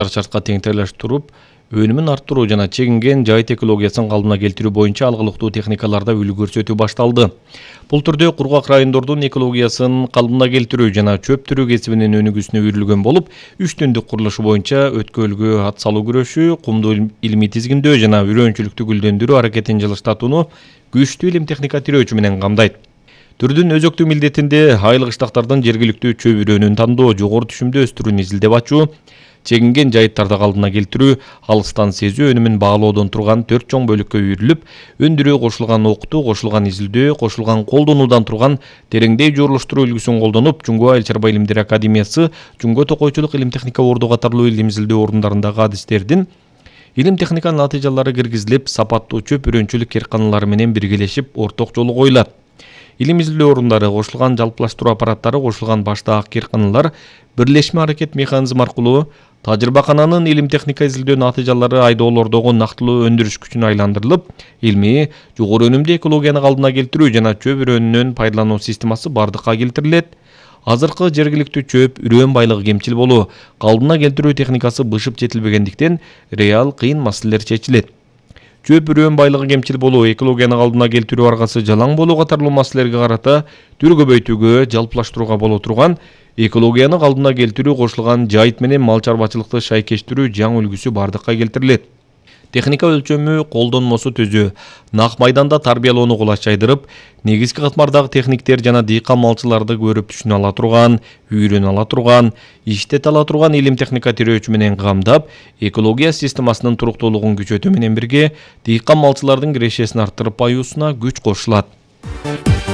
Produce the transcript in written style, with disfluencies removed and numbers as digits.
шартка теңдештирип, өнүмүн арттыруу жана чегинген жайыт экологиясын калыбына келтирүү боюнча алгылыктуу техникаларда үлгү көрсөтүү башталды. Бул түрдө кургак райондордун экологиясын калыбына келтирүү жана чөптүрүү кесибинин өнүгүүсүнө үйрүлгөн болуп, 3 түндүк курулушу боюнча өткөлгө ат салуу күрөшү, кумду илимий тизгиндөө жана үрөөнчүлүктү гүлдөндүрүү аракетин жылыштатууну күчтүү илим техника тирөөчү менен камдайт. Түрдүн өзөктүү милдетинде айыл кыштактардын жергиликтүү чөп үрөөнүн тандоо, жогору түшүмдө өстүрүүнү изилдеп ачуу, чегинген жайыттарды калыбына келтирүү, алыстан сезүү өнүмүн баалоодон турган 4 чоң бөлүккө үйрүлүп, өндүрүү кошулган окутуу, кошулган изилдөө, кошулган колдонуудан турган тереңдей журулуштуруу үлгүсүн колдонуп, Жуңго Айыл чарба илимдери академиясы, Жуңго Токойчулук илим техника орду катарлуу илим изилдөө орундарындагы адистердин илим техниканын натыйжалары киргизилип, сапаттуу чөп үрөөнчүлүк керканалары менен биргелешип, орток жолу коюлат. Илим изилдөө орундары, кошулган жалпылаштыруу аппараттары, кошулган баштаак керканалар бирлешме аракет механизми аркылуу тажрыйбакананын илим техника изилдөө натыйжалары айдоолордогу нактылуу өндүрүш күчүнө айландырылып, илмий, жогору өнүмдүү экологияны калыбына келтирүү жана чөп үрөөнүнөн пайдалануу системасы бардыкка келтирилет. Азыркы жергиликтүү чөп үрөөн байлыгы кемчил болуу, калыбына келтирүү техникасы бышып жетилбегендиктен реал кыйын маселелер чечилет. Чөп үрөөн байлыгы кемчил болуу, экологияны калыбына келтирүү аргасы жалаң болуу катарлуу маселелерге карата түр көбөйтүүгө, жалпылаштырууга боло турган экологияны калыбына келтирүү кошулган жайыт менен мал чарбачылыкты шайкештирүү жаңы үлгүсү бардыкка келтирилет. Техника өлчөмү, колдонмосу түзүү, нак майданда тарбиялоону кулачайдырып, негизги катмардагы техниктер жана дыйкан малчыларды көрүп түшүнө ала турган, үйрөнө ала турган, иштете ала турган илим техника тирөөчү менен камдап, экология системасынын туруктуулугун күчөтүү менен бирге, дыйкан малчылардын кирешесин арттырып баюусуна күч кошулат.